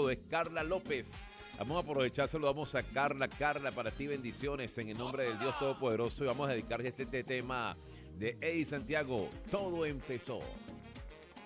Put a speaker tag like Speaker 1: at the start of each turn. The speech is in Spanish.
Speaker 1: saludo, es Carla López. Vamos a aprovechar, saludamos a Carla. Carla, para ti bendiciones en el nombre del Dios Todopoderoso y vamos a dedicar este tema de Eddie Santiago. Todo empezó.